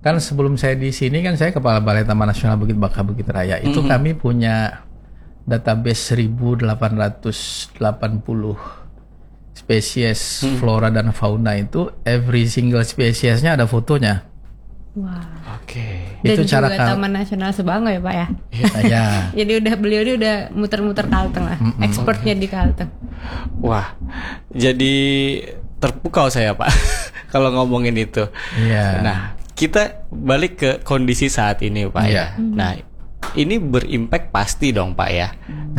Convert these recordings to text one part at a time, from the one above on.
kan sebelum saya di sini kan saya kepala Balai Taman Nasional Bukit Baka Bukit Raya. Itu kami punya database 1880 spesies flora dan fauna, itu every single spesiesnya ada fotonya. Wah. Oke. Dan Itu cara juga Taman Nasional Sebango ya Pak ya. ya. Jadi beliau ini udah muter-muter Kalteng lah, expertnya di Kalteng. Wah, jadi terpukau saya Pak kalau ngomongin itu. Iya. Nah, kita balik ke kondisi saat ini Pak ya. Nah, ini berimpact pasti dong Pak ya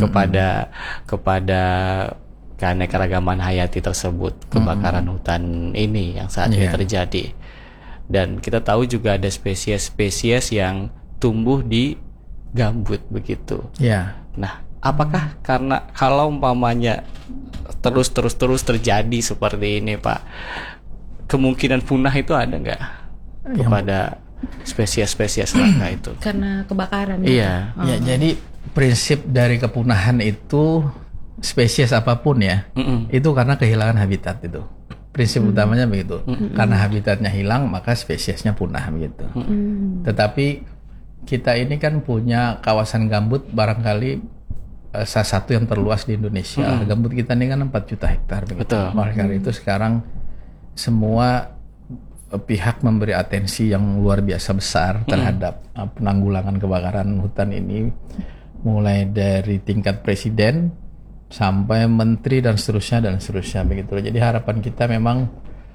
kepada keanekaragaman hayati tersebut, kebakaran hutan ini yang saat ini terjadi. Dan kita tahu juga ada spesies-spesies yang tumbuh di gambut begitu. Ya. Nah, apakah karena kalau umpamanya terus terjadi seperti ini Pak, kemungkinan punah itu ada nggak kepada spesies-spesies langka itu? Karena kebakaran. Iya. Ya, jadi prinsip dari kepunahan itu spesies apapun ya, itu karena kehilangan habitat itu. Prinsip utamanya begitu. Karena habitatnya hilang, maka spesiesnya punah begitu. Tetapi kita ini kan punya kawasan gambut barangkali salah satu yang terluas di Indonesia. Gambut kita ini kan 4 juta hektar begitu. Betul. Oleh karena itu sekarang semua pihak memberi atensi yang luar biasa besar terhadap penanggulangan kebakaran hutan ini, mulai dari tingkat presiden sampai menteri dan seterusnya begitu. Jadi harapan kita memang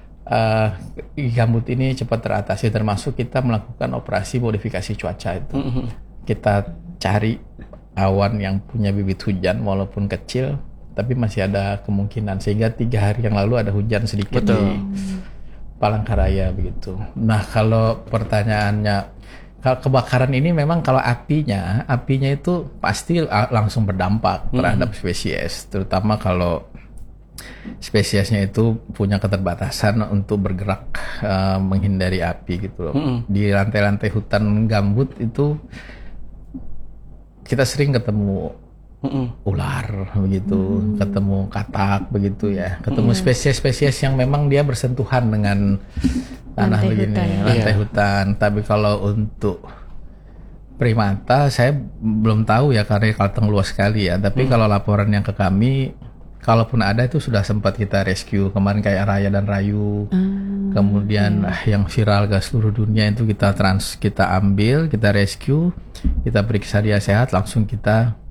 gambut ini cepat teratasi, termasuk kita melakukan operasi modifikasi cuaca itu. Kita cari awan yang punya bibit hujan walaupun kecil, tapi masih ada kemungkinan, sehingga 3 hari yang lalu ada hujan sedikit di Palangkaraya begitu. Nah, kalau pertanyaannya, kalau kebakaran ini memang kalau apinya itu pasti langsung berdampak terhadap spesies, terutama kalau spesiesnya itu punya keterbatasan untuk bergerak menghindari api gitu loh. Di lantai-lantai hutan gambut itu kita sering ketemu ular begitu, ketemu katak begitu ya, ketemu spesies-spesies yang memang dia bersentuhan dengan tanah Lantai begini, hutan. lantai hutan. Tapi kalau untuk primata saya belum tahu ya, karena Kalteng luas sekali ya. Tapi kalau laporan yang ke kami, kalaupun ada itu sudah sempat kita rescue kemarin, kayak Raya dan Rayu. Kemudian yang viral ke seluruh dunia itu kita ambil, kita rescue, kita periksa dia sehat, langsung kita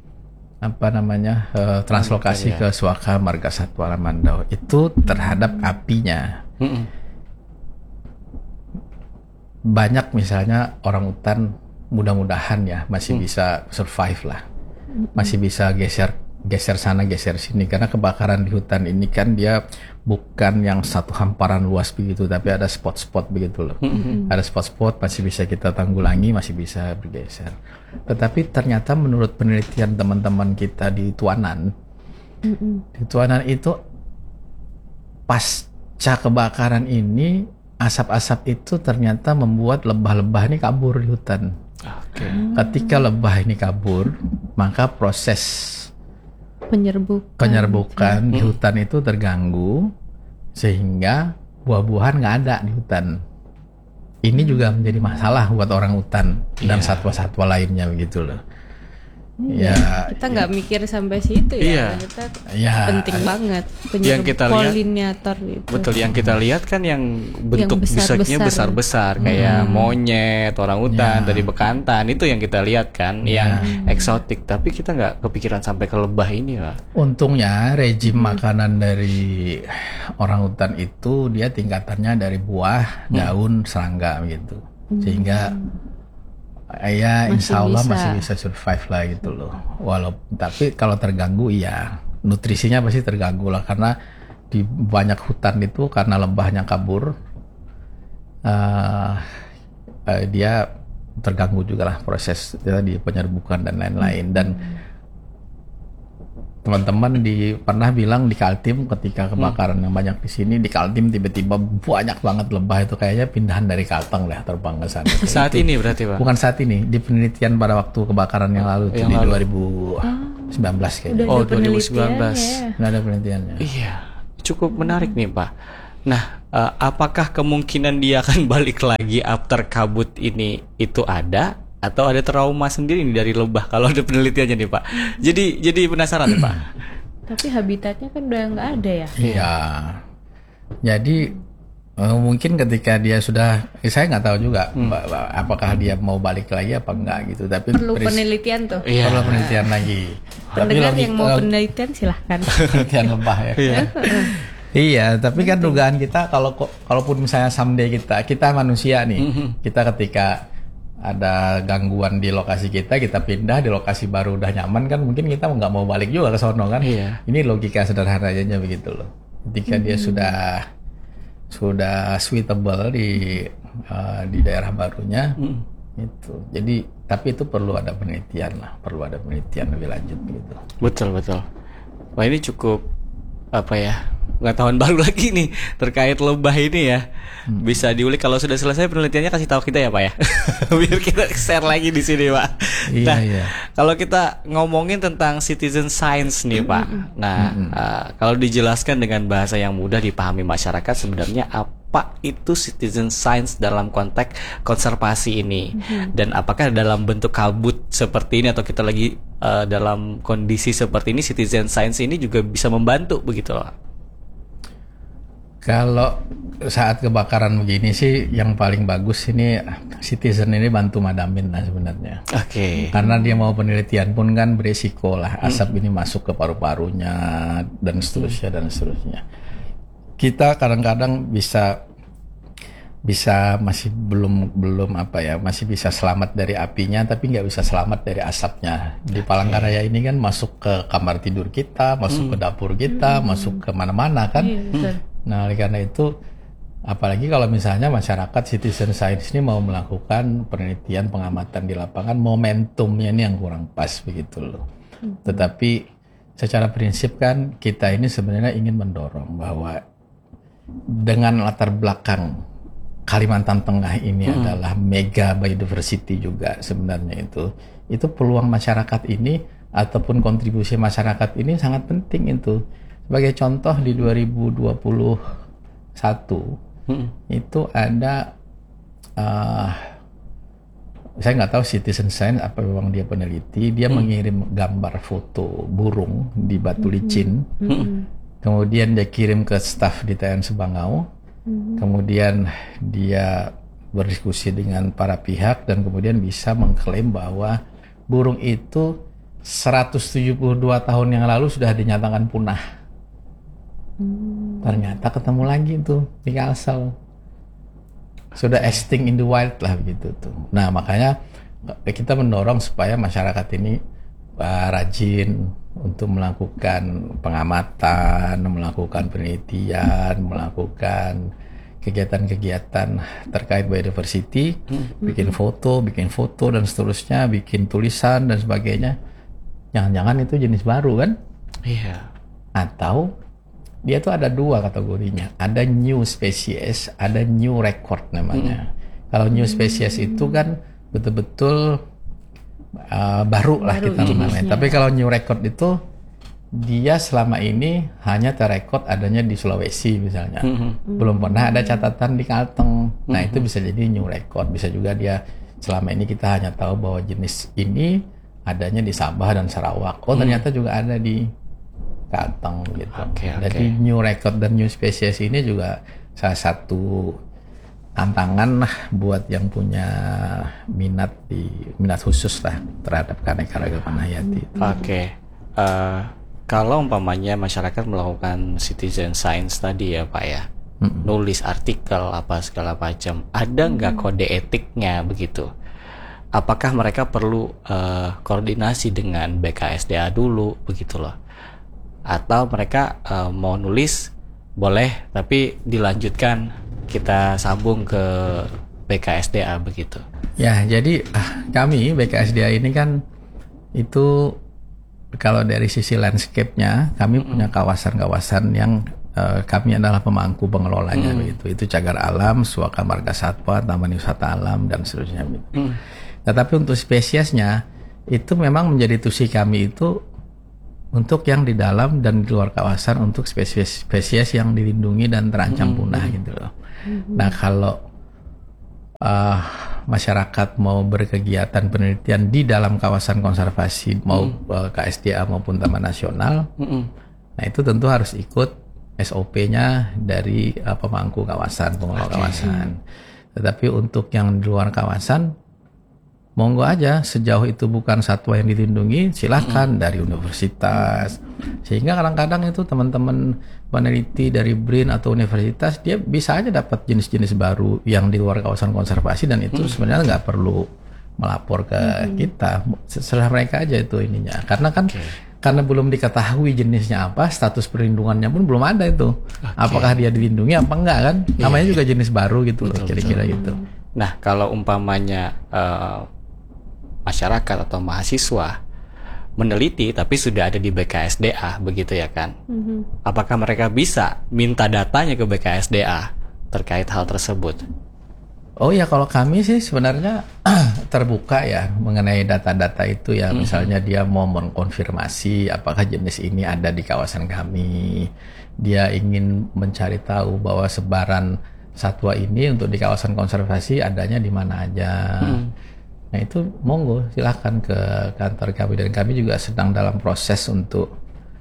translokasi ke Suaka Marga Satwa Lamandau. Itu terhadap apinya. Banyak misalnya orang hutan mudah-mudahan ya masih bisa survive lah, masih bisa geser sana geser sini, karena kebakaran di hutan ini kan dia bukan yang satu hamparan luas begitu, tapi ada spot-spot begitu loh. Ada spot-spot masih bisa kita tanggulangi, masih bisa bergeser. Tetapi ternyata menurut penelitian teman-teman kita di Tuanan, itu pasca kebakaran ini, asap-asap itu ternyata membuat lebah-lebah ini kabur di hutan. Ketika lebah ini kabur, maka proses penyerbukan di hutan itu terganggu, sehingga buah-buahan nggak ada di hutan. Ini juga menjadi masalah buat orang hutan dan satwa-satwa lainnya begitu loh. Ya, kita nggak mikir sampai situ ya. Kita penting banget yang kita lihat, poliniator itu. Betul, yang kita lihat kan yang bentuk biseknya besar-besar kayak monyet, orangutan, tadi bekantan, itu yang kita lihat kan, yang eksotik. Tapi kita nggak kepikiran sampai ke lebah ini lah. Untungnya rejim makanan dari orangutan itu dia tingkatannya dari buah, daun, serangga gitu, sehingga ya insya Allah masih bisa survive lah gitu loh. Walaupun, tapi kalau terganggu ya nutrisinya pasti terganggu lah, karena di banyak hutan itu karena lebahnya kabur, dia terganggu juga lah proses di penyerbukan dan lain-lain. Dan teman-teman pernah bilang di Kaltim ketika kebakaran yang banyak di sini, di Kaltim tiba-tiba banyak banget lebah, itu kayaknya pindahan dari Kalteng lah terbang ke sana. Saat ini berarti Pak? Bukan saat ini, di penelitian pada waktu kebakaran yang lalu itu di 2019 kayaknya. Oh 2019. Nggak ada penelitiannya. Iya, cukup menarik nih Pak. Nah, apakah kemungkinan dia akan balik lagi after kabut ini itu ada, atau ada trauma sendiri nih dari lebah kalau ada penelitiannya nih Pak? Jadi penasaran nih Pak. Tapi habitatnya kan udah nggak ada ya? Iya. Jadi mungkin ketika dia sudah, saya nggak tahu juga apakah dia mau balik lagi apa enggak gitu. Tapi Perlu penelitian tuh. Iya. perlu penelitian lagi. Pendengar yang mau penelitian silahkan. Penelitian lebah ya. Iya, tapi kan dugaan kita kalaupun misalnya someday kita manusia nih, kita ketika ada gangguan di lokasi kita pindah di lokasi baru udah nyaman kan, mungkin kita nggak mau balik juga ke sono kan. Iya. Ini logika sederhananya begitu loh. Ketika dia sudah suitable di daerah barunya itu. Jadi tapi itu perlu ada penelitian lebih lanjut gitu. Betul. Wah, ini cukup pengetahuan baru lagi nih terkait lebah ini ya. Bisa diulik kalau sudah selesai penelitiannya, kasih tahu kita ya Pak ya. Biar kita share lagi di sini Pak. Iya. Kalau kita ngomongin tentang citizen science nih Pak. Nah, kalau dijelaskan dengan bahasa yang mudah dipahami masyarakat, sebenarnya apa itu citizen science dalam konteks konservasi ini? Dan apakah dalam bentuk kabut seperti ini atau kita lagi dalam kondisi seperti ini, citizen science ini juga bisa membantu begitu Pak? Kalau saat kebakaran begini sih yang paling bagus ini citizen ini bantu madamin lah sebenarnya. Oke. Karena dia mau penelitian pun kan beresiko lah, asap ini masuk ke paru-parunya dan seterusnya. Kita kadang-kadang bisa masih belum masih bisa selamat dari apinya, tapi nggak bisa selamat dari asapnya. Di Palangkaraya ini kan masuk ke kamar tidur kita, masuk ke dapur kita, masuk ke mana-mana kan. Nah, oleh karena itu, apalagi kalau misalnya masyarakat citizen science ini mau melakukan penelitian pengamatan di lapangan, momentumnya ini yang kurang pas begitu loh. Tetapi secara prinsip kan kita ini sebenarnya ingin mendorong bahwa dengan latar belakang Kalimantan Tengah ini adalah mega biodiversity juga sebenarnya itu peluang masyarakat ini ataupun kontribusi masyarakat ini sangat penting itu. Sebagai contoh di 2021 itu ada saya nggak tahu citizen science apa memang dia peneliti, dia mengirim gambar foto burung di Batu Licin, kemudian dia kirim ke staf di TN Sebangau, kemudian dia berdiskusi dengan para pihak dan kemudian bisa mengklaim bahwa burung itu 172 tahun yang lalu sudah dinyatakan punah. Ternyata ketemu lagi tuh di Kalsel, sudah extinct in the wild lah begitu tuh. Nah makanya kita mendorong supaya masyarakat ini rajin untuk melakukan pengamatan, melakukan penelitian, melakukan kegiatan-kegiatan terkait biodiversity, bikin foto dan seterusnya, bikin tulisan dan sebagainya. Jangan-jangan itu jenis baru kan? Iya. Atau dia tuh ada dua kategorinya, ada new species, ada new record namanya. Kalau new species itu kan betul-betul baru lah kita namanya. Tapi kalau new record itu dia selama ini hanya terrekod adanya di Sulawesi misalnya, belum pernah ada catatan di Kalteng. Nah itu bisa jadi new record. Bisa juga dia selama ini kita hanya tahu bahwa jenis ini adanya di Sabah dan Sarawak. Oh ternyata juga ada di Kalteng gitu. Jadi new record dan new species ini juga salah satu tantangan lah buat yang punya minat khusus lah terhadap keanekaragaman hayati. Kalau umpamanya masyarakat melakukan citizen science tadi ya Pak ya, nulis artikel apa segala macam, ada nggak kode etiknya begitu? Apakah mereka perlu koordinasi dengan BKSDA dulu begitu loh? Atau mereka mau nulis boleh tapi dilanjutkan kita sambung ke BKSDA begitu? Ya, jadi kami BKSDA ini kan itu kalau dari sisi landscape-nya kami punya kawasan-kawasan yang kami adalah pemangku pengelolanya begitu. Itu cagar alam, Suaka Marga Satwa, Taman Wisata Alam dan seterusnya gitu. Tetapi untuk spesiesnya itu memang menjadi tusi kami itu untuk yang di dalam dan di luar kawasan untuk spesies yang dilindungi dan terancam punah gitu loh. Nah kalau masyarakat mau berkegiatan penelitian di dalam kawasan konservasi mau KSDA maupun Taman Nasional, nah itu tentu harus ikut SOP-nya dari pemangku kawasan, pengelola kawasan. Tetapi untuk yang di luar kawasan, monggo aja, sejauh itu bukan satwa yang dilindungi, silakan dari universitas. Sehingga kadang-kadang itu teman-teman peneliti dari BRIN atau universitas, dia bisa aja dapat jenis-jenis baru yang di luar kawasan konservasi, dan itu sebenarnya nggak perlu melapor ke kita, setelah mereka aja itu ininya. Karena kan karena belum diketahui jenisnya apa, status perlindungannya pun belum ada itu. Apakah dia dilindungi apa enggak kan? Namanya juga jenis baru gitu loh, kira-kira gitu. Nah, kalau umpamanya masyarakat atau mahasiswa meneliti tapi sudah ada di BKSDA begitu ya kan? Apakah mereka bisa minta datanya ke BKSDA terkait hal tersebut? Oh ya, kalau kami sih sebenarnya terbuka ya mengenai data-data itu ya. Misalnya dia mau mengkonfirmasi apakah jenis ini ada di kawasan kami, dia ingin mencari tahu bahwa sebaran satwa ini untuk di kawasan konservasi adanya di mana aja. Nah itu monggo silahkan ke kantor kami, dan kami juga sedang dalam proses untuk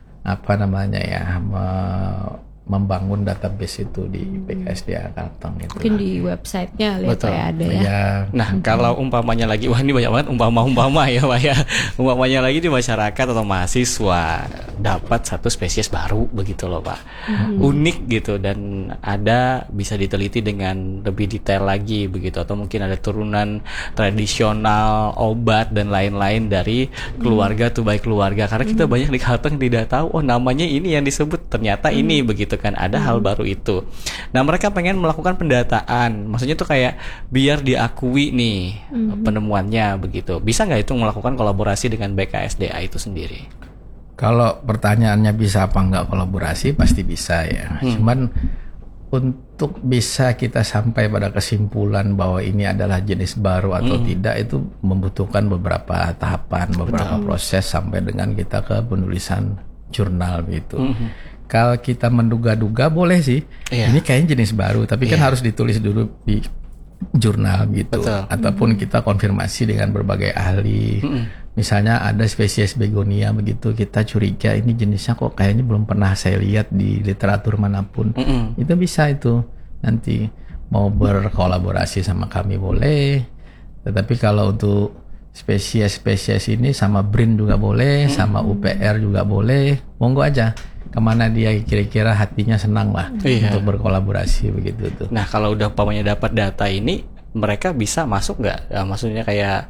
membangun database itu di BKSDA Kalteng gitu. Mungkin di websitenya lihat ya ada ya. Ya. Nah, kalau umpamanya lagi, wah ini banyak banget umpama ya Pak ya. Umpamanya lagi di masyarakat atau mahasiswa dapat satu spesies baru begitu loh Pak. Unik gitu, dan ada bisa diteliti dengan lebih detail lagi begitu, atau mungkin ada turunan tradisional, obat dan lain-lain dari keluarga tuh, baik keluarga. Karena kita banyak di Kalteng tidak tahu, oh namanya ini yang disebut, ternyata ini begitu kan, ada hal baru itu. Nah, mereka pengen melakukan pendataan, maksudnya tuh kayak biar diakui nih penemuannya begitu. Bisa nggak itu melakukan kolaborasi dengan BKSDA itu sendiri? Kalau pertanyaannya bisa apa nggak kolaborasi, pasti bisa ya. Cuman untuk bisa kita sampai pada kesimpulan bahwa ini adalah jenis baru atau tidak, itu membutuhkan beberapa tahapan, beberapa proses sampai dengan kita ke penulisan jurnal gitu. Kalau kita menduga-duga boleh sih, ini kayaknya jenis baru, tapi kan harus ditulis dulu di jurnal gitu. Ataupun kita konfirmasi dengan berbagai ahli. Misalnya ada spesies begonia begitu, kita curiga ini jenisnya kok kayaknya belum pernah saya lihat di literatur manapun. Itu bisa itu, nanti mau berkolaborasi sama kami boleh. Tetapi kalau untuk spesies-spesies ini sama BRIN juga boleh, sama UPR juga boleh, monggo aja. Kemana dia kira-kira hatinya senang lah untuk berkolaborasi begitu tuh. Nah, kalau udah umpamanya dapat data ini, mereka bisa masuk nggak? Maksudnya kayak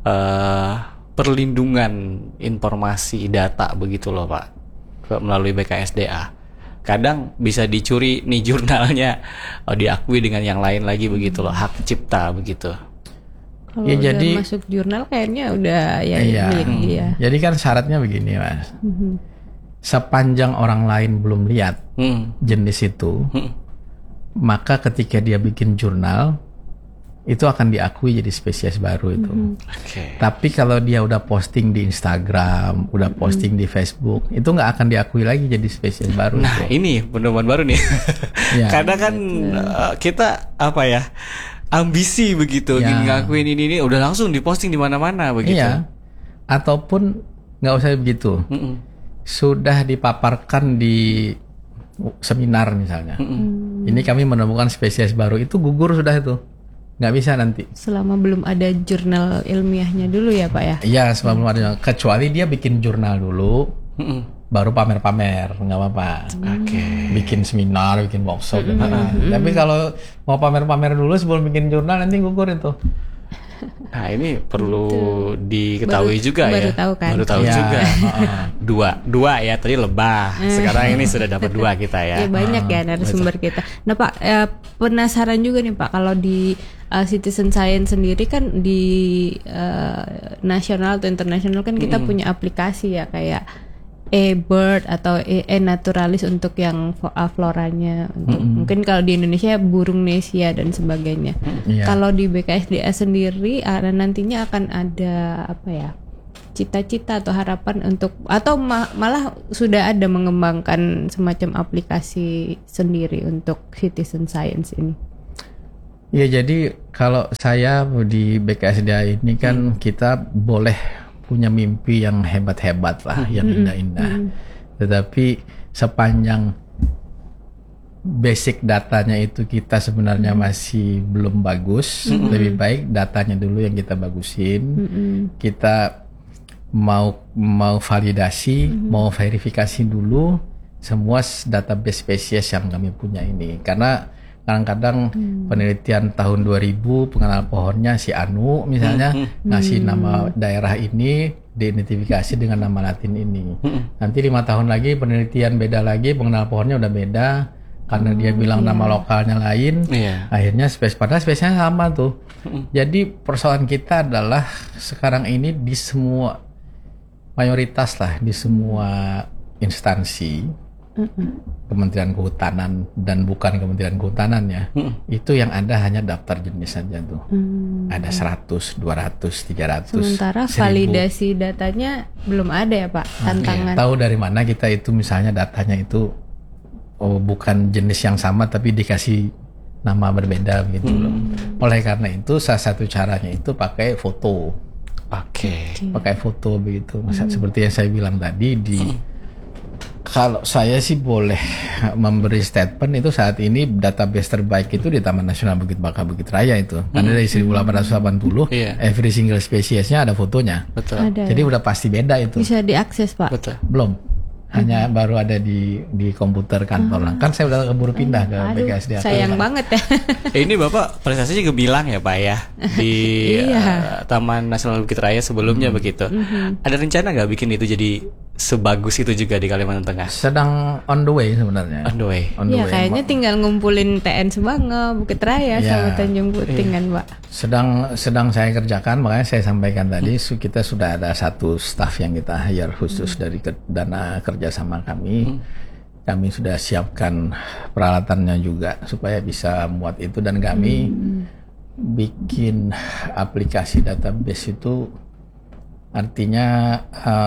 perlindungan informasi data begitu loh Pak, melalui BKSDA. Kadang bisa dicuri nih jurnalnya, diakui dengan yang lain lagi begitu loh, hak cipta begitu. Kalau udah masuk jurnal kayaknya udah milik dia. Jadi kan syaratnya begini Mas. Sepanjang orang lain belum lihat jenis itu, maka ketika dia bikin jurnal, itu akan diakui jadi spesies baru itu. Tapi kalau dia udah posting di Instagram, udah posting di Facebook, itu nggak akan diakui lagi jadi spesies baru. Nah itu. Ini penemuan baru nih. Kadang kan kita ambisi begitu, ngakuin ini udah langsung diposting di mana-mana begitu. Ataupun nggak usah begitu. Sudah dipaparkan di seminar misalnya. Ini kami menemukan spesies baru, itu gugur sudah itu. Nggak bisa nanti. Selama belum ada jurnal ilmiahnya dulu ya Pak ya? Iya, selama belum ada. Kecuali dia bikin jurnal dulu, baru pamer-pamer, nggak apa-apa. Bikin seminar, bikin workshop. Tapi kalau mau pamer-pamer dulu sebelum bikin jurnal, nanti gugur itu. Nah ini perlu diketahui juga baru ya. Tahu kan? Baru tahu juga. Dua ya, tadi lebah. Sekarang ini sudah dapat 2 kita ya. Ya banyak ya narasumber kita. Nah Pak, penasaran juga nih Pak, kalau di Citizen Science sendiri kan di nasional atau internasional kan kita punya aplikasi ya, kayak eBird atau eNaturalis untuk yang floranya, untuk mungkin kalau di Indonesia Burungnesia dan sebagainya. Kalau di BKSDA sendiri nantinya akan ada cita-cita atau harapan untuk atau malah sudah ada mengembangkan semacam aplikasi sendiri untuk citizen science ini? Ya, jadi kalau saya di BKSDA ini kan kita boleh punya mimpi yang hebat-hebat lah, yang indah-indah. Tetapi sepanjang basic datanya itu kita sebenarnya masih belum bagus, lebih baik datanya dulu yang kita bagusin. Kita mau validasi, mau verifikasi dulu semua database spesies yang kami punya ini, karena kadang-kadang penelitian tahun 2000 pengenal pohonnya si Anu misalnya ngasih nama daerah ini diidentifikasi dengan nama Latin ini. Nanti 5 tahun lagi penelitian beda lagi, pengenal pohonnya udah beda karena dia bilang nama lokalnya lain. Akhirnya padahal spesiesnya sama tuh. Jadi persoalan kita adalah sekarang ini di semua mayoritas lah, di semua instansi Kementerian Kehutanan dan bukan Kementerian Kehutanan ya, itu yang ada hanya daftar jenis saja tuh. Ada 100, 200, 300. Sementara 1000. validasi datanya belum ada ya Pak, tantangan. Tahu dari mana kita itu misalnya datanya itu bukan jenis yang sama tapi dikasih nama berbeda begitu loh. Oleh karena itu salah satu caranya itu pakai foto. Pakai foto begitu. Seperti yang saya bilang tadi kalau saya sih boleh memberi statement itu saat ini database terbaik itu di Taman Nasional Bukit Baka Bukit Raya itu. Karena dari 1880 every single spesiesnya ada fotonya. Betul. Ada. Jadi udah pasti beda itu. Bisa diakses Pak? Betul. Belum. Hanya baru ada di komputer kantor. Kan saya udah keburu pindah ke BKSDA. Sayang banget ya. Ini Bapak prestasi juga bilang ya Pak ya di Taman Nasional Bukit Raya sebelumnya begitu. Ada rencana nggak bikin itu jadi sebagus itu juga di Kalimantan Tengah? Sedang on the way sebenarnya. On the way. Iya kayaknya tinggal ngumpulin TN Semanga, Bukit Raya sama Tanjung Puting kan Pak. Sedang saya kerjakan, makanya saya sampaikan tadi kita sudah ada satu staff yang kita hire khusus dari dana kerjasama kami. Kami sudah siapkan peralatannya juga supaya bisa muat itu, dan kami bikin aplikasi database itu artinya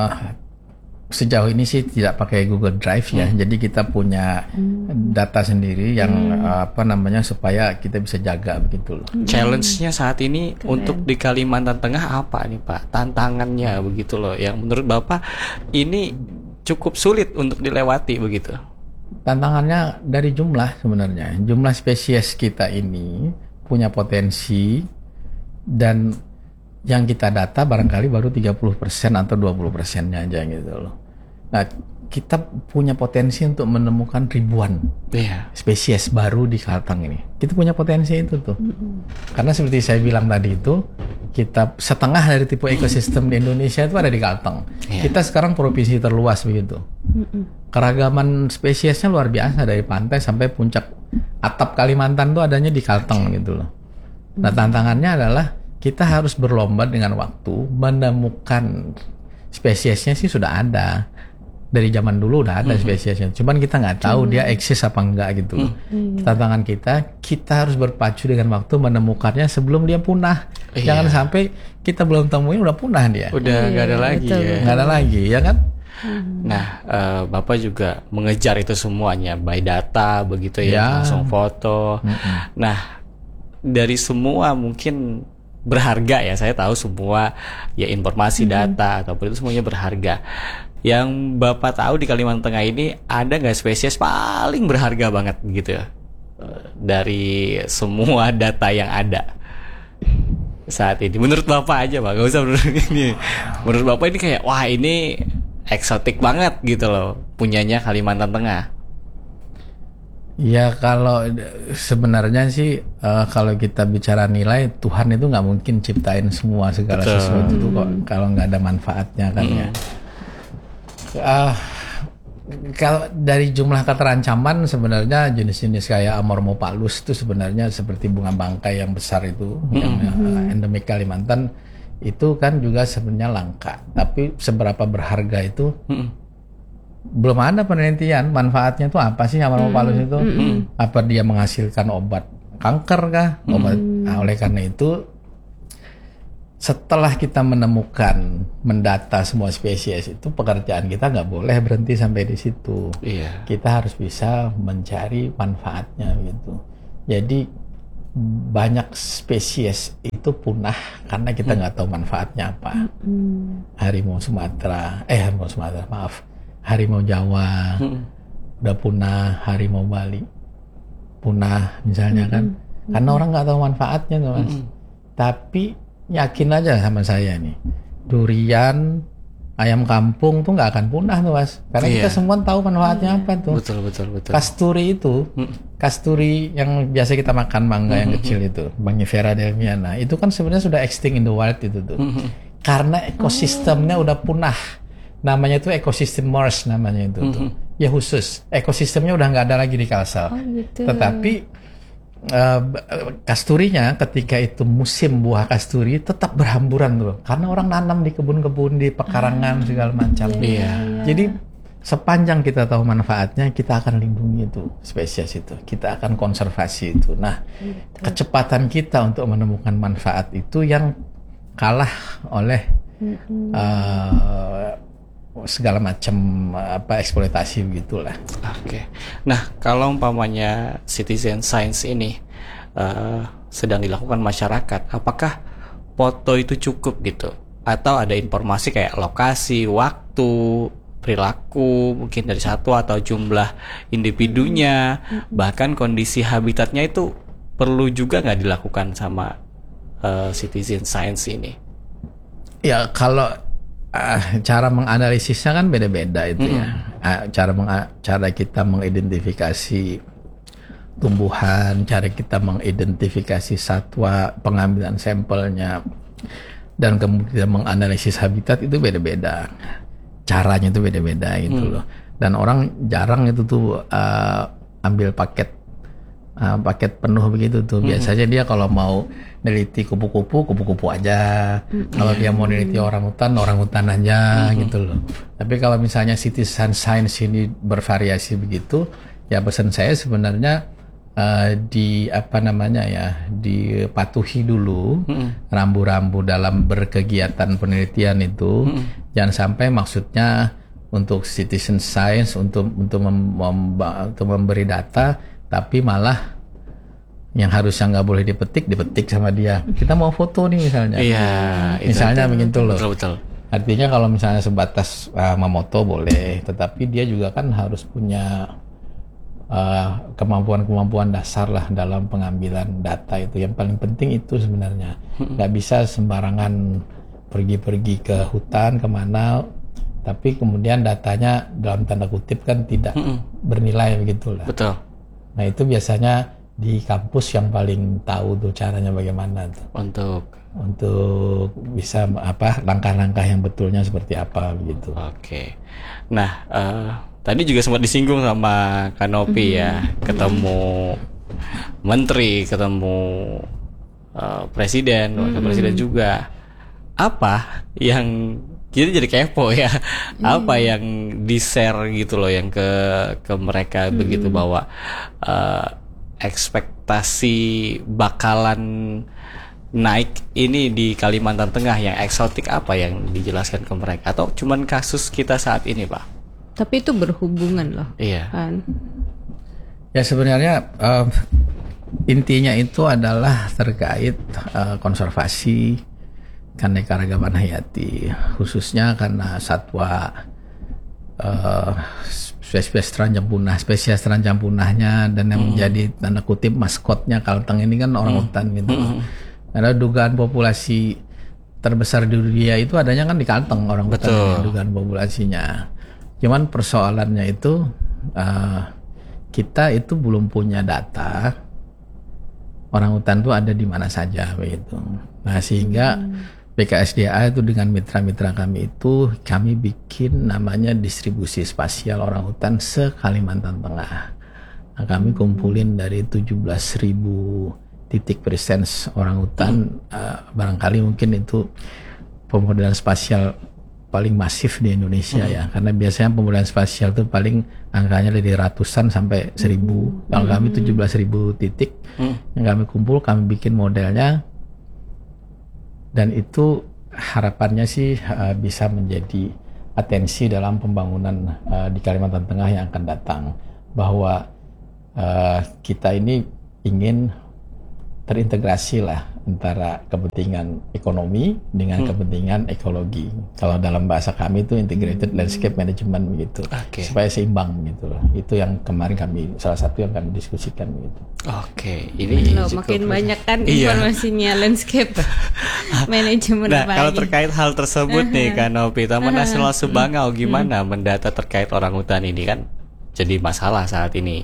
sejauh ini sih tidak pakai Google Drive ya. Jadi kita punya data sendiri yang supaya kita bisa jaga begitu loh. Challenge-nya saat ini untuk di Kalimantan Tengah apa nih Pak? Tantangannya begitu loh. Yang menurut Bapak ini cukup sulit untuk dilewati begitu. Tantangannya dari jumlah sebenarnya. Jumlah spesies kita ini punya potensi, dan yang kita data barangkali baru 30% atau 20%-nya aja gitu loh. Nah, kita punya potensi untuk menemukan ribuan spesies baru di Kalteng ini. Kita punya potensi itu tuh. Karena seperti saya bilang tadi itu, kita setengah dari tipe ekosistem di Indonesia itu ada di Kalteng. Kita sekarang provinsi terluas begitu. Keragaman spesiesnya luar biasa dari pantai sampai puncak atap Kalimantan tuh adanya di Kalteng gitu loh. Nah, tantangannya adalah kita harus berlomba dengan waktu menemukan spesiesnya sih sudah ada. Dari zaman dulu udah ada spesiesnya. Cuman kita nggak tahu dia eksis apa enggak gitu loh. Tantangan kita harus berpacu dengan waktu menemukannya sebelum dia punah. Jangan sampai kita belum temuin udah punah dia. Udah nggak ada lagi ya. Nggak ada lagi ya kan. Nah, Bapak juga mengejar itu semuanya by data begitu ya, langsung foto. Nah, dari semua mungkin berharga ya, saya tahu semua ya informasi data ataupun itu semuanya berharga. Yang Bapak tahu di Kalimantan Tengah ini ada nggak spesies paling berharga banget gitu dari semua data yang ada saat ini? Menurut Bapak aja Pak, nggak usah menurut ini. Menurut Bapak ini kayak wah ini eksotik banget gitu loh punyanya Kalimantan Tengah. Ya kalau sebenarnya sih kalau kita bicara nilai, Tuhan itu nggak mungkin ciptain semua segala sesuatu itu kok kalau nggak ada manfaatnya kan ya. Kalau dari jumlah keterancaman sebenarnya jenis-jenis kayak Amormopalus itu sebenarnya seperti bunga bangkai yang besar itu yang endemik Kalimantan itu kan juga sebenarnya langka, tapi seberapa berharga itu belum ada penelitian manfaatnya itu apa sih Amormopalus itu. Apa dia menghasilkan obat kanker kah? Obat. Nah, oleh karena itu setelah kita menemukan, mendata semua spesies itu, pekerjaan kita nggak boleh berhenti sampai di situ. Iya. Kita harus bisa mencari manfaatnya gitu. Jadi banyak spesies itu punah karena kita nggak tahu manfaatnya apa. Harimau Sumatera, harimau Jawa udah punah, harimau Bali punah misalnya kan, karena orang nggak tahu manfaatnya tuh Mas. Tapi yakin aja sama saya nih, durian, ayam kampung tuh nggak akan punah tuh Mas, karena kita semua tahu manfaatnya apa tuh. Betul. Kasturi itu, kasturi yang biasa kita makan, mangga yang kecil itu, Mangifera delmiana, itu kan sebenarnya sudah extinct in the wild itu tuh, karena ekosistemnya udah punah. Namanya itu ekosistem Mars namanya itu tuh. Ya khusus, ekosistemnya udah nggak ada lagi di Kalsel. Gitu. Tetapi kasturinya ketika itu musim buah kasturi tetap berhamburan tuh, karena orang nanam di kebun-kebun, di pekarangan segala macam. Jadi sepanjang kita tahu manfaatnya, kita akan lindungi itu spesies itu, kita akan konservasi itu. Nah, kecepatan kita untuk menemukan manfaat itu yang kalah oleh segala macam eksploitasi begitulah. Oke. Nah, kalau umpamanya citizen science ini sedang dilakukan masyarakat, apakah foto itu cukup gitu? Atau ada informasi kayak lokasi, waktu, perilaku mungkin dari satwa atau jumlah individunya, bahkan kondisi habitatnya itu perlu juga nggak dilakukan sama citizen science ini? Ya kalau cara menganalisisnya kan beda-beda itu ya. Cara kita mengidentifikasi tumbuhan, cara kita mengidentifikasi satwa, pengambilan sampelnya, dan kemudian menganalisis habitat itu beda-beda. Caranya itu beda-beda gitu loh. Dan orang jarang itu tuh ambil paket penuh begitu tuh. Biasanya dia kalau mau neliti kupu-kupu aja. Kalau dia mau neliti orangutan aja gitu loh. Tapi kalau misalnya citizen science ini bervariasi begitu, ya pesan saya sebenarnya dipatuhi dulu rambu-rambu dalam berkegiatan penelitian itu. Jangan sampai maksudnya untuk citizen science untuk memberi data, tapi malah yang harusnya nggak boleh dipetik sama dia. Kita mau foto nih misalnya. Iya. Misalnya begitu loh. Betul. Artinya kalau misalnya sebatas memoto boleh, tetapi dia juga kan harus punya kemampuan dasar lah dalam pengambilan data itu. Yang paling penting itu sebenarnya. Nggak bisa sembarangan pergi ke hutan kemana, tapi kemudian datanya dalam tanda kutip kan tidak bernilai begitulah. Betul. Nah itu biasanya di kampus yang paling tahu tuh caranya bagaimana tuh untuk bisa langkah-langkah yang betulnya seperti apa begitu. Oke. Nah tadi juga sempat disinggung sama Kanopi ya, ketemu menteri, ketemu presiden, wakil presiden juga. Apa yang kita jadi kepo ya? Apa yang di-share gitu loh yang ke mereka begitu, bahwa ekspektasi bakalan naik ini di Kalimantan Tengah yang eksotik, apa yang dijelaskan ke mereka, atau cuman kasus kita saat ini Pak? Tapi itu berhubungan loh. Iya. Kan? Ya sebenarnya intinya itu adalah terkait konservasi keanekaragaman hayati, khususnya karena satwa spesies terancam punahnya, dan yang menjadi tanda kutip maskotnya Kalteng ini kan orangutan gitu. Karena dugaan populasi terbesar di dunia itu adanya kan di Kalteng orangutan, dugaan populasinya. Cuman persoalannya itu kita itu belum punya data orangutan itu ada di mana saja begitu. Nah sehingga BKSDA itu dengan mitra-mitra kami itu, kami bikin namanya distribusi spasial orangutan se-Kalimantan Tengah. Nah, kami kumpulin dari 17.000 titik presence orangutan. Barangkali mungkin itu pemodelan spasial paling masif di Indonesia ya, karena biasanya pemodelan spasial itu paling angkanya dari ratusan sampai 1.000. Kalau kami 17.000 titik yang kami kumpul, kami bikin modelnya Dan itu harapannya sih bisa menjadi atensi dalam pembangunan di Kalimantan Tengah yang akan datang, bahwa kita ini ingin terintegrasi lah antara kepentingan ekonomi dengan kepentingan ekologi. Kalau dalam bahasa kami itu integrated landscape management begitu, supaya seimbang gitu loh. Itu yang kemarin salah satu yang kami diskusikan begitu. Ini makin banyak kan informasinya landscape management. Nah, kalau terkait hal tersebut nih Kak Novi, Taman Nasional Subangau gimana mendata terkait orangutan ini kan? Jadi masalah saat ini,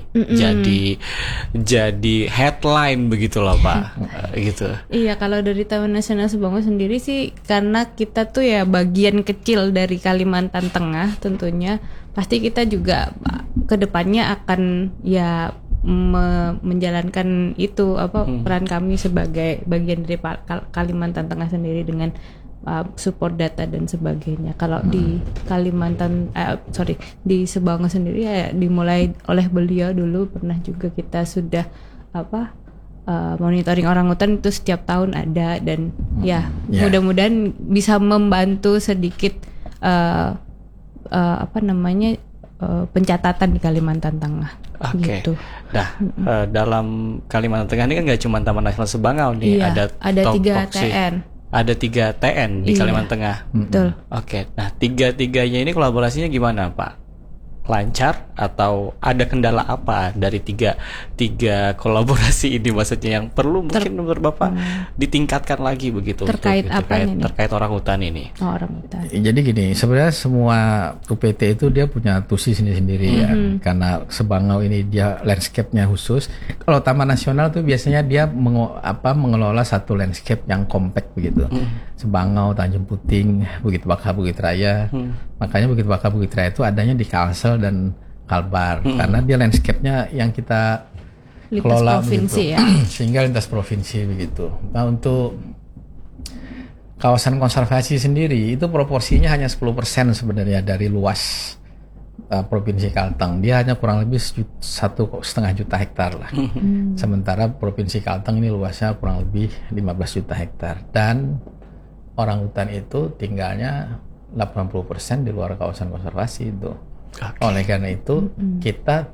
jadi headline begitu loh Pak, gitu. Iya, kalau dari Taman Nasional Subangau sendiri sih, karena kita tuh ya bagian kecil dari Kalimantan Tengah, tentunya pasti kita juga kedepannya akan ya menjalankan itu peran kami sebagai bagian dari Kalimantan Tengah sendiri dengan support data dan sebagainya. Kalau di di Subangau sendiri ya dimulai oleh beliau dulu, pernah juga kita sudah monitoring orangutan itu setiap tahun ada, dan mudah-mudahan bisa membantu sedikit pencatatan di Kalimantan Tengah. Gitu. Nah, dalam Kalimantan Tengah ini kan nggak cuma Taman Nasional Subangau nih, ada 3 TN. Ada 3 TN di Kalimantan Tengah. Betul. Nah 3-3-nya ini kolaborasinya gimana Pak? Lancar atau ada kendala apa dari tiga kolaborasi ini, maksudnya yang perlu mungkin menurut Bapak ditingkatkan lagi begitu terkait orangutan ini? Orangutan. Jadi gini, sebenarnya semua UPT itu dia punya tusi sendiri-sendiri ya, karena Subangau ini dia landscape-nya khusus. Kalau Taman Nasional tuh biasanya dia mengelola satu landscape yang compact begitu. Subangau, Tanjung Puting, Bukit Baka, Bukit Raya. Makanya Bukit Baka, Bukit Raya itu adanya di Kalsel dan Kalbar, karena dia landscape-nya yang kita kelola provinsi begitu. Sehingga lintas provinsi begitu. Nah, untuk kawasan konservasi sendiri itu proporsinya hanya 10% sebenarnya dari luas Provinsi Kalteng. Dia hanya kurang lebih 1,5 juta hektar lah. Sementara Provinsi Kalteng ini luasnya kurang lebih 15 juta hektar, dan orangutan itu tinggalnya 80% di luar kawasan konservasi itu. Oleh karena itu kita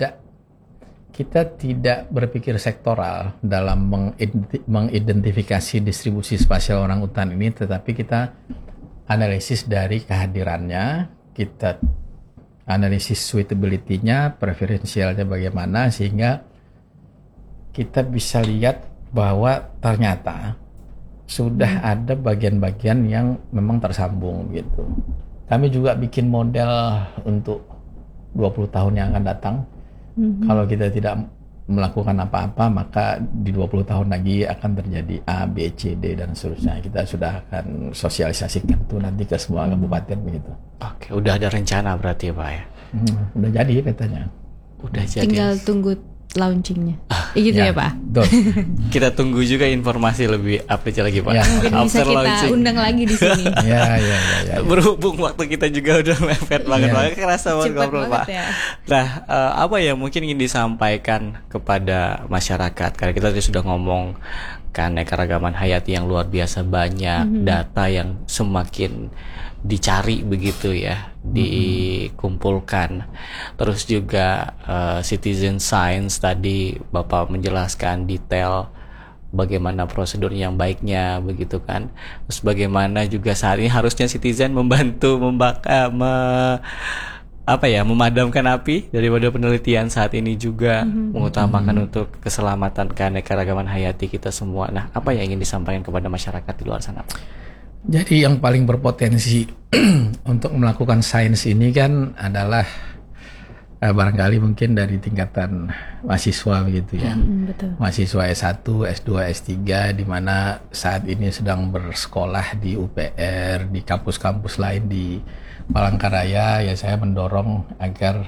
tidak berpikir sektoral dalam mengidentifikasi distribusi spasial orangutan ini, tetapi kita analisis dari kehadirannya, kita analisis suitability-nya, preferensialnya bagaimana, sehingga kita bisa lihat bahwa ternyata sudah ada bagian-bagian yang memang tersambung gitu. Kami juga bikin model untuk 20 tahun yang akan datang. Kalau kita tidak melakukan apa-apa, maka di 20 tahun lagi akan terjadi A, B, C, D, dan seterusnya. Kita sudah akan sosialisasikan itu nanti ke semua kabupaten begitu. Oke, udah ada rencana berarti Pak ya? Udah jadi petanya. Udah jadi. Tinggal tunggu launchingnya. Gitu ya Pak. Kita tunggu juga informasi lebih update lagi Pak. Ya. Mungkin bisa kita undang lagi di sini. Ya. Berhubung waktu kita juga udah mepet banget, kerasa banget ngobrol Pak. Ya. Nah, apa yang mungkin ingin disampaikan kepada masyarakat? Karena kita tadi sudah ngomong keanekaragaman hayati yang luar biasa banyak, data yang semakin dicari begitu ya, dikumpulkan. Terus juga citizen science tadi Bapak menjelaskan detail bagaimana prosedur yang baiknya begitu kan. Terus bagaimana juga saat ini harusnya citizen membantu memadamkan api daripada penelitian saat ini juga mengutamakan untuk keselamatan keanekaragaman hayati kita semua. Nah, apa yang ingin disampaikan kepada masyarakat di luar sana Pak? Jadi yang paling berpotensi untuk melakukan sains ini kan adalah barangkali mungkin dari tingkatan mahasiswa begitu ya. Betul. Mahasiswa S1, S2, S3 di mana saat ini sedang bersekolah di UPR, di kampus-kampus lain di Palangkaraya. Ya, saya mendorong agar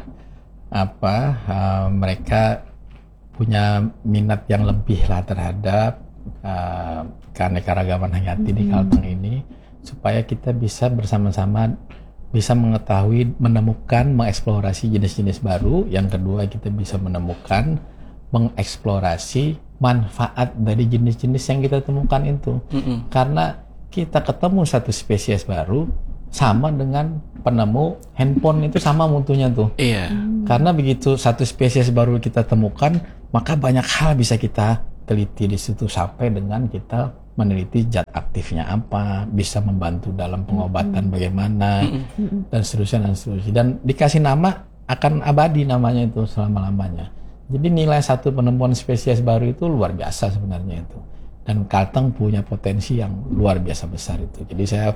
mereka punya minat yang lebih lah terhadap keanekaragaman hayati di Kalteng ini, supaya kita bisa bersama-sama bisa mengetahui, menemukan, mengeksplorasi jenis-jenis baru. Yang kedua, kita bisa menemukan, mengeksplorasi manfaat dari jenis-jenis yang kita temukan itu. Karena kita ketemu satu spesies baru sama dengan penemu handphone itu sama mutunya tuh. Iya. Karena begitu satu spesies baru kita temukan, maka banyak hal bisa kita teliti di situ sampai dengan kita meneliti zat aktifnya apa, bisa membantu dalam pengobatan bagaimana, dan seterusnya dan seterusnya. Dan dikasih nama akan abadi namanya itu selama-lamanya. Jadi nilai satu penemuan spesies baru itu luar biasa sebenarnya itu. Dan Kalteng punya potensi yang luar biasa besar itu. Jadi saya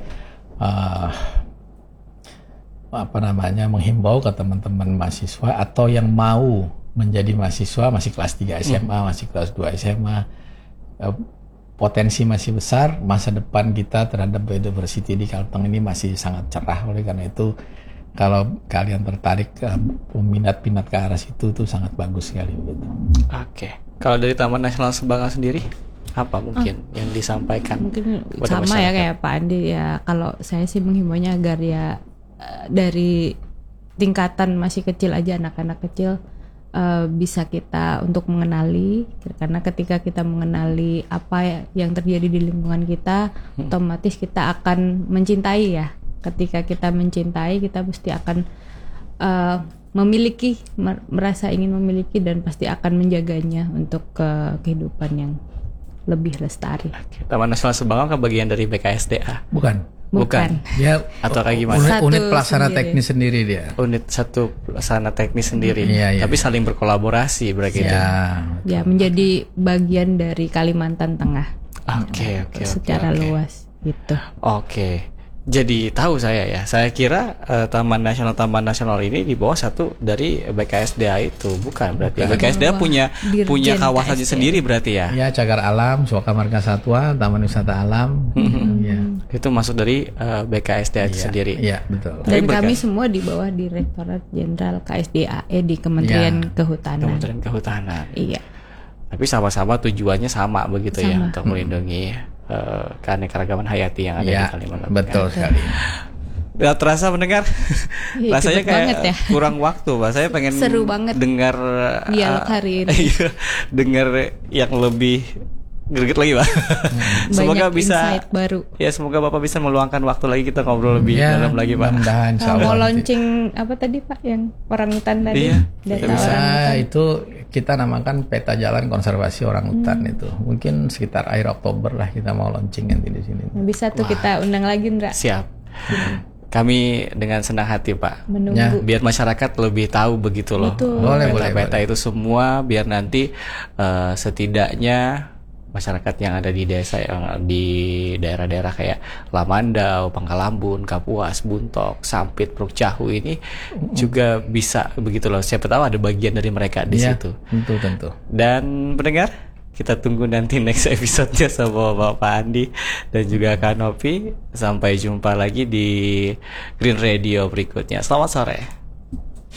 menghimbau ke teman-teman mahasiswa atau yang mau menjadi mahasiswa masih kelas 3 SMA, masih kelas 2 SMA, potensi masih besar, masa depan kita terhadap biodiversity di Kalteng ini masih sangat cerah. Oleh karena itu kalau kalian tertarik minat-minat ke arah situ tuh sangat bagus sekali begitu. Oke. Kalau dari Taman Nasional Subanga sendiri apa mungkin yang disampaikan? Mungkin sama ya kayak Pak Andi ya. Kalau saya sih menghimbaunya agar ya dari tingkatan masih kecil aja, anak-anak kecil bisa kita untuk mengenali, karena ketika kita mengenali apa yang terjadi di lingkungan kita, otomatis kita akan mencintai ya. Ketika kita mencintai, kita pasti akan merasa ingin memiliki dan pasti akan menjaganya untuk kehidupan yang lebih lestari. Taman Nasional Subanga kan bagian dari BKSDA? Bukan. Dia atau kayak gimana? Unit pelaksana teknis sendiri dia. Unit satu pelaksana teknis sendiri. Iya. Tapi saling berkolaborasi berarti itu. Ya, menjadi bagian dari Kalimantan Tengah. Oke. Secara luas gitu. Oke. Jadi tahu saya ya. Saya kira Taman Nasional ini di bawah satu dari BKSDA itu, bukan berarti. BKSDA punya kawasan sendiri berarti ya. Ya, Cagar Alam, Suaka Marga Satwa, Taman Wisata Alam. Ya. Itu masuk dari BKSDA itu sendiri. Iya, betul. Dan kami semua di bawah Direktorat Jenderal KSDAE di Kementerian Kehutanan. Kementerian Kehutanan. Iya. Tapi sama-sama tujuannya sama begitu ya, untuk melindungi keanekaragaman hayati yang ada di Kalimantan. Betul sekali. Udah terasa mendengar? Rasanya kayak ya. kurang waktu. Saya pengen seru banget dengar dialog hari ini. Dengar yang lebih greget lagi, Pak. Semoga bisa insight baru. Ya, semoga Bapak bisa meluangkan waktu lagi, kita ngobrol lebih dalam lagi, Pak. Mau launching apa tadi, Pak, yang orangutan tadi? Iya, bisa itu kita namakan peta jalan konservasi orangutan itu. Mungkin sekitar akhir Oktober lah kita mau launching nanti di sini. Bisa tuh kita undang lagi, Ndra. Siap. Kami dengan senang hati, Pak, menunggu. Biar masyarakat lebih tahu begitu loh. Boleh. Peta itu semua biar nanti setidaknya masyarakat yang ada di desa, yang di daerah-daerah kayak Lamandau, Pangkalambun, Kapuas, Buntok, Sampit, Pruk Cahu ini juga bisa begitu loh. Siapa tahu ada bagian dari mereka di situ. Tentu. Dan pendengar, kita tunggu nanti next episode-nya sama Bapak Andi dan juga Kak Novi. Sampai jumpa lagi di Green Radio berikutnya. Selamat sore.